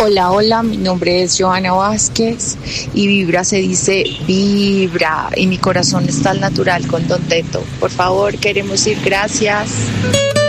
Hola, hola, mi nombre es Joana Vázquez y vibra se dice vibra y mi corazón está al natural con Don Teto. Por favor, queremos ir, gracias.